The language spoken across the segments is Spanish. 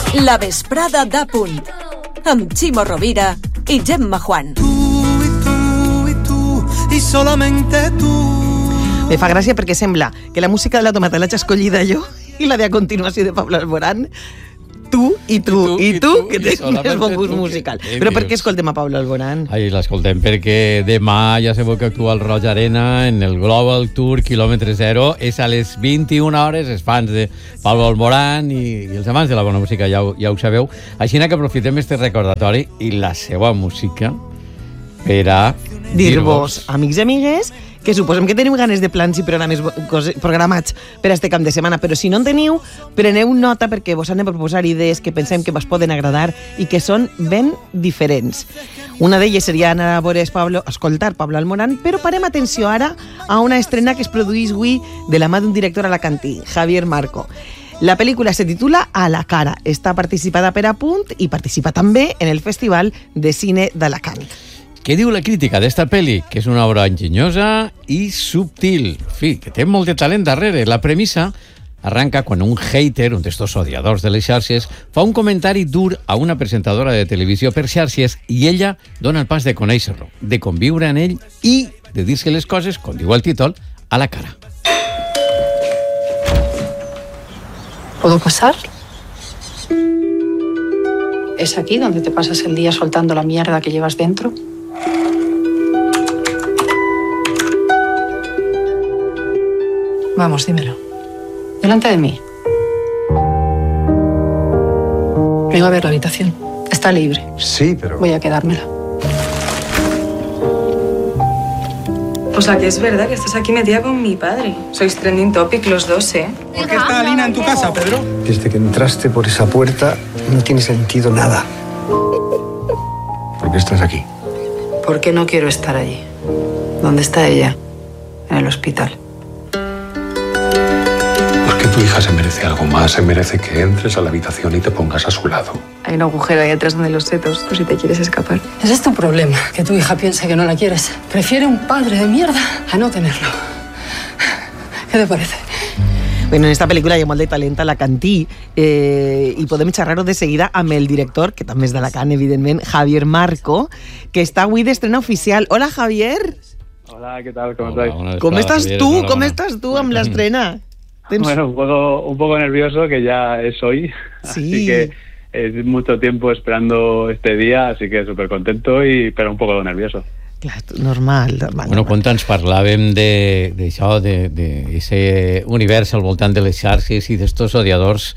La vesprada d'A Punt, amb Ximo Rovira i Gemma Juan. Y solamente tú. Me fa gràcia perquè sembla que la música de la tomata l'haig escollida jo i la de a continuació de Pablo Alborán tu, que tens bon gust musical. Però per què escoltem a Pablo Alborán? Ai, l'escoltem perquè demà ja sabeu que actua al Roig Arena en el Global Tour Kilòmetre Zero. És a les 21 hores, els fans de Pablo Alborán i els amants de la bona música ja ho sabeu. Així que aprofitem este recordatori i la seva música per a dir-vos, amics i amigues, que suposem que teniu ganes de plans i programats per a este camp de setmana, però si no en teniu, preneu nota perquè vos han de proposar idees que pensem que vos poden agradar i que són ben diferents. Una d'elles seria anar a veure escoltar Pablo Alborán, però parem atenció ara a una estrena que es produeix avui de la mà d'un director alacantí, Javier Marco. La pel·lícula se titula A la cara. Està participada per A Punt i participa també en el Festival de Cine d'Alacant. Què diu la crítica d'esta pel·li? Que és una obra enginyosa i subtil. En fi, que té molt de talent darrere. La premissa arranca quan un hater, un d'estos odiadors de les xarxes, fa un comentari dur a una presentadora de televisió per xarxes i ella dona el pas de conèixer-lo, de conviure amb ell i de dir-se les coses, com diu el títol, a la cara. ¿Puedo pasar? ¿Es aquí donde te pasas el día soltando la mierda que llevas dentro? Vamos, dímelo. Delante de mí. Vengo a ver la habitación. Está libre. Sí, pero... Voy a quedármela. O sea, que es verdad que estás aquí metida con mi padre. Sois trending topic los dos, ¿eh? ¿Por qué está Alina en tu casa, Pedro? Desde que entraste por esa puerta no tiene sentido nada. ¿Por qué estás aquí? ¿Por qué no quiero estar allí? ¿Dónde está ella? En el hospital. Porque tu hija se merece algo más. Se merece que entres a la habitación y te pongas a su lado. Hay un agujero ahí atrás donde los setos, por si te quieres escapar. Ese es tu problema, que tu hija piense que no la quieres. Prefiere un padre de mierda a no tenerlo. ¿Qué te parece? Bueno, en esta pel·lícula hi ha molt de talent alacantí i podem xerrar-ho de seguida amb el director, que també és d'Alacant, evidentment, Javier Marco, que està avui d'estrena oficial. Hola, Javier. Hola, ¿qué tal? ¿Cómo estáis? ¿Cómo estás tú? ¿Cómo estás tú amb l'estrena? Bueno, un poco nervioso, que ya es hoy. Sí. Así que es mucho tiempo esperando este día, así que súper contento, pero un poco nervioso. Clar, normal. Bueno, quan ens parlàvem d'això, d'aquest univers al voltant de les xarxes i d'estos odiadors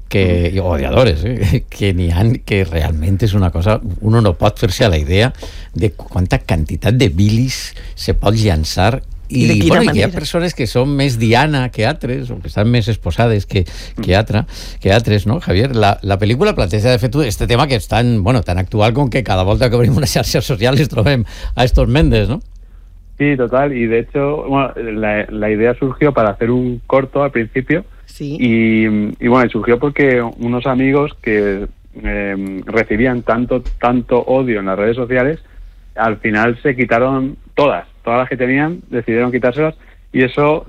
o odiadores, que n'hi ha, que realment és una cosa... Uno no pot fer-se a la idea de quanta quantitat de bilis se pot llançar. I bueno, hi ha persones que són més diana que altres, o que estan més exposades que altres, no, Javier? La pel·lícula planteja, de fet, este tema que és tan actual com que cada volta que obrim una xarxa social les trobem a estos mendes, ¿no? Sí, total, y de hecho, bueno, la idea surgió para hacer un corto al principio. Sí. Y bueno, surgió porque unos amigos que recibían tanto odio en las redes sociales, al final se quitaron todas las que tenían, decidieron quitárselas, y eso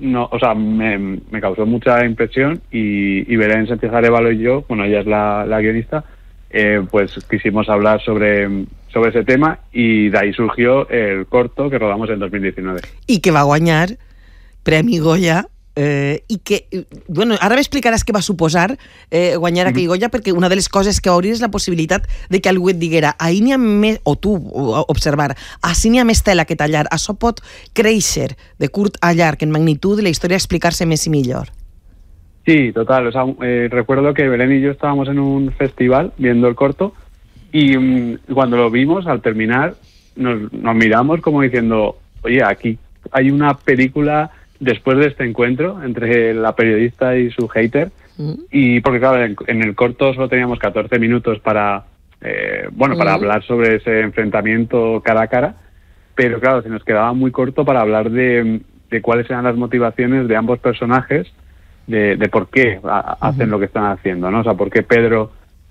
me causó mucha impresión, y Belén Sánchez Arévalo y yo, bueno, ella es la guionista, pues quisimos hablar sobre ese tema, y de ahí surgió el corto que rodamos en 2019. I que va guanyar Premi Goya, i que, bueno, ara m'explicaràs què va suposar guanyar aquell Goya, perquè una de les coses que va obrir és la possibilitat de que algú et diguera, ahir n'hi ha més, o tu observar, així n'hi ha més tela que tallar, això pot créixer de curt a llarg en magnitud i la història explicar-se més i millor. Sí, total, o sea, recuerdo que Belén y yo estábamos en un festival viendo el corto, y cuando lo vimos, al terminar, nos miramos como diciendo, oye, aquí hay una película después de este encuentro entre la periodista y su hater, y porque claro, en el corto solo teníamos 14 minutos para hablar sobre ese enfrentamiento cara a cara, pero claro, se nos quedaba muy corto para hablar de cuáles eran las motivaciones de ambos personajes, de por qué hacen lo que están haciendo, ¿no? O sea, por qué Pedro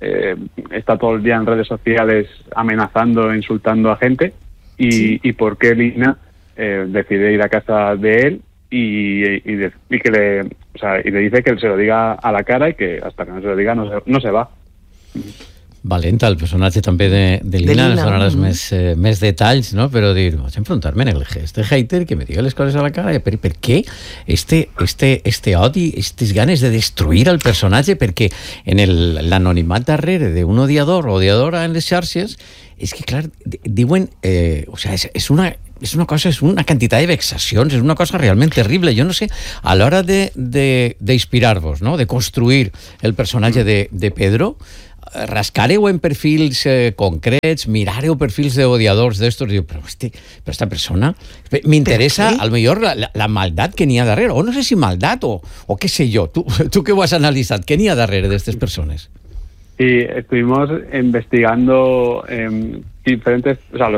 está todo el día en redes sociales amenazando, insultando a gente, y por qué Lina decide ir a casa de él y que le dice que él se lo diga a la cara, y que hasta que no se lo diga no se va. Valenta, el personatge també de Lina, ens donaràs més detalls, no? Però dir, vaig enfrontar-me en el este hater que me diga les coses a la cara. Per què este odi, aquestes ganes de destruir el personatge? Perquè en l'anonimat darrere d'un odiador o odiadora en les xarxes, és que, clar, diuen... o sea, és una cosa, és una quantitat de vexacions, és una cosa realment terrible. Jo no sé, a l'hora d'inspirar-vos, no? De construir el personatge de Pedro, rascareu en perfils concrets, mirareu perfils d'odiadors d'estos, diu, però esta persona m'interessa a lo millor la maldat que n'hi ha darrere, o no sé si maldat o què sé jo, tu que ho has analitzat, què n'hi ha darrere d'estes persones? Sí, estuvimos investigando diferentes, o sea, los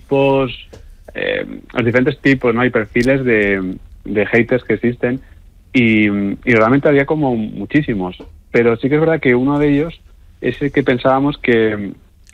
diferentes tipos, ¿no? Y perfiles de haters que existen y realmente había como muchísimos, pero sí que es verdad que uno de ellos es el que pensábamos que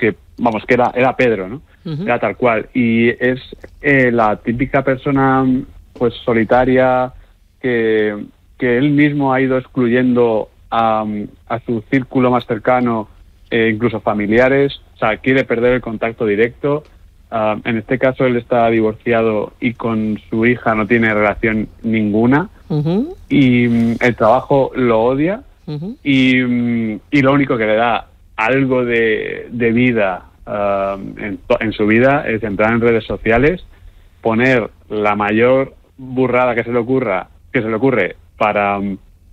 era Pedro, ¿no? Uh-huh. Era tal cual. Y es la típica persona, pues, solitaria, que él mismo ha ido excluyendo a su círculo más cercano, incluso familiares. O sea, quiere perder el contacto directo. En este caso, él está divorciado y con su hija no tiene relación ninguna. Uh-huh. Y el trabajo lo odia. Uh-huh. Y lo único que le da algo de vida en su vida es entrar en redes sociales, poner la mayor burrada que se le ocurre para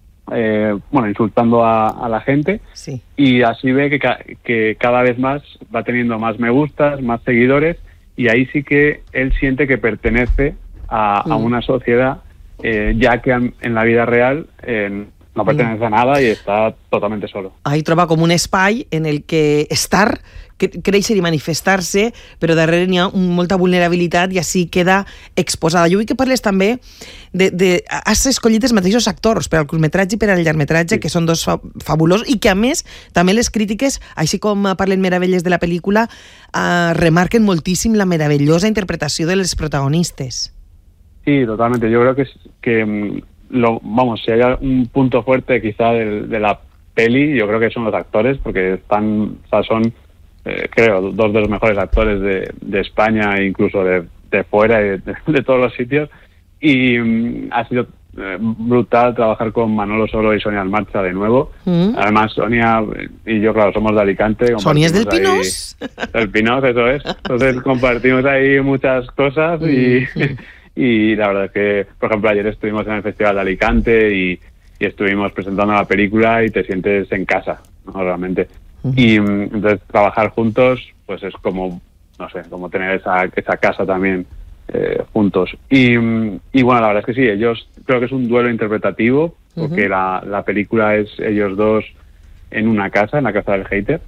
insultando a la gente. Sí. Y así ve que cada vez más va teniendo más me gustas, más seguidores, y ahí sí que él siente que pertenece a una sociedad, ya que en la vida real no pertenece a nada i està totalment solo. Ahí troba com un espai en el que estar, créixer i manifestar-se, però darrere n'hi ha molta vulnerabilitat i així queda exposada. Jo vull que parles també has escollit els mateixos actors per al curtmetratge i per al llargmetratge, que són dos fabulosos, i que a més també les crítiques, així com parlen meravelles de la pel·lícula, remarquen moltíssim la meravellosa interpretació de les protagonistes. Sí, totalmente. Yo creo que si hay un punto fuerte quizá de la peli, yo creo que son los actores, porque son creo, dos de los mejores actores de España, incluso de fuera y de todos los sitios, y ha sido brutal trabajar con Manolo Solo y Sonia Almarcha de nuevo. Además, Sonia y yo, claro, somos de Alicante. ¿Sonia es del Pinós? Del Pinós, eso es. Entonces compartimos ahí muchas cosas y la verdad es que, por ejemplo, ayer estuvimos en el Festival de Alicante y estuvimos presentando la película y te sientes en casa, ¿no? Realmente. Y entonces trabajar juntos, pues es como, no sé, como tener esa casa también juntos. Y bueno, la verdad es que sí, ellos, creo que es un duelo interpretativo, porque la película es ellos dos en una casa, en la casa del hater,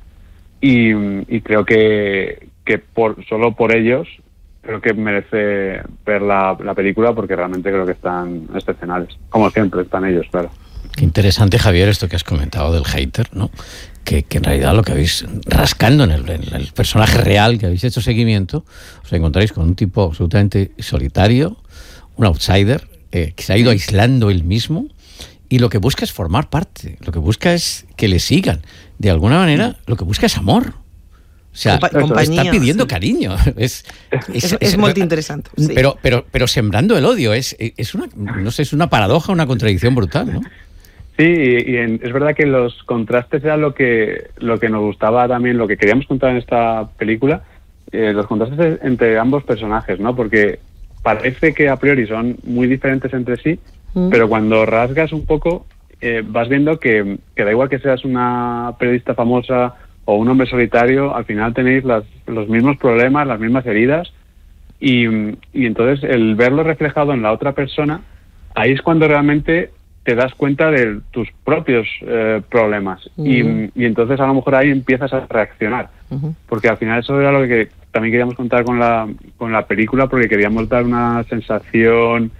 y creo que solo por ellos creo que merece ver la película, porque realmente creo que están excepcionales. Como siempre, están ellos, claro. Qué interesante, Javier, esto que has comentado del hater, ¿no? Que en realidad lo que habéis, rascando en el personaje real que habéis hecho seguimiento, os encontráis con un tipo absolutamente solitario, un outsider, que se ha ido aislando él mismo, y lo que busca es formar parte, lo que busca es que le sigan. De alguna manera, lo que busca es amor. O sea, está pidiendo cariño. Es muy interesante. Sí. Pero sembrando el odio. Es una paradoja, una contradicción brutal, ¿no? Sí, es verdad que los contrastes era lo que nos gustaba también, lo que queríamos contar en esta película, los contrastes entre ambos personajes, ¿no? Porque parece que a priori son muy diferentes entre sí, pero cuando rasgas un poco, vas viendo que da igual que seas una periodista famosa o un hombre solitario, al final tenéis los mismos problemas, las mismas heridas, y entonces el verlo reflejado en la otra persona, ahí es cuando realmente te das cuenta de tus propios problemas, y entonces a lo mejor ahí empiezas a reaccionar, porque al final eso era lo que también queríamos contar con la película, porque queríamos dar una sensación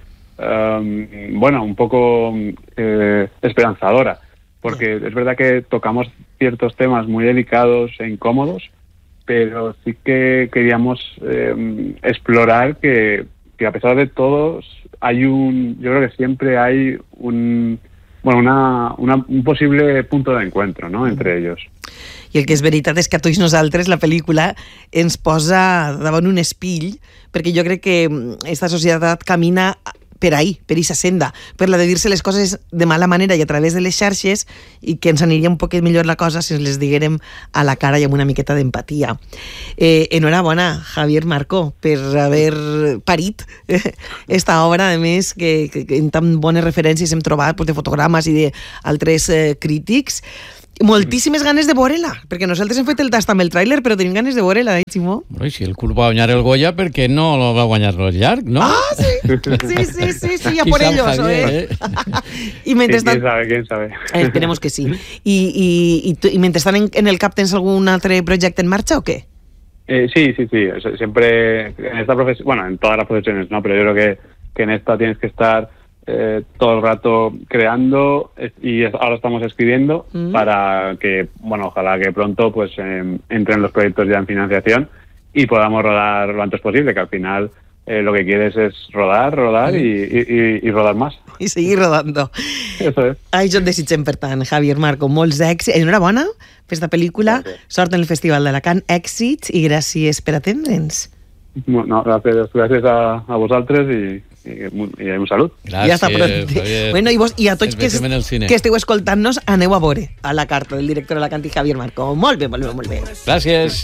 un poco esperanzadora, porque es verdad que tocamos ciertos temas muy delicados e incómodos, pero sí que queríamos explorar que a pesar de todo yo creo que siempre hay un bueno, un possible punto d'encuentro, no?, entre ells. I el que és veritat és que a tots nosaltres la pel·lícula ens posa davant un espill, perquè jo crec que aquesta societat camina per ahí, per aquesta senda, per la de dir-se les coses de mala manera i a través de les xarxes, i que ens aniria un poquet millor la cosa si ens les diguérem a la cara i amb una miqueta d'empatia. Enhorabona, Javier Marco, per haver parit esta obra, a més, que en tan bones referències hem trobat de fotogrames i d'altres crítics. Moltíssimes ganes de veure-la, perquè nosaltres hem fet el tast amb el tràiler, però tenim ganes de veure-la, Ximo? Bueno, si el cul va guanyar el Goya, per què no lo va guanyar el llarg, no? Ah, sí, ya por ellos, Javier, Y mientras quién sabe. Esperemos que sí. Y mientras están en el CAP, ¿tens algún otro proyecto en marcha o qué? Sí. Siempre en esta profesión, bueno, en todas las profesiones, ¿no? Pero yo creo que en esta tienes que estar todo el rato creando, y ahora estamos escribiendo para que, bueno, ojalá que pronto pues entren los proyectos ya en financiación y podamos rodar lo antes posible, que al final lo que quieres es rodar y rodar más. Y seguir rodando. Eso es. Ai, jo et desitgem, per tant, Javier Marco, molts èxits. Enhorabona per esta pel·lícula. Gràcies. Sort en el Festival d'Alacant, èxits i gràcies per atendre'ns. No, gràcies a vosaltres i un salut. Gràcies, ja està pronto. Bueno, i a tots que esteu escoltant-nos, aneu a veure a la carta del director d'Alacant i Javier Marco. Molt bé. Gràcies.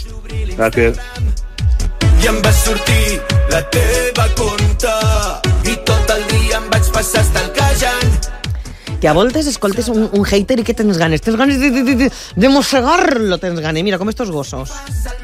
I em va sortir la teva conta i tot el dia em vaig passar estalcajant. Que a voltes escoltes un hater i que tens ganes? Tens ganes de mossegar-lo, tens ganes. Mira, com estos gossos.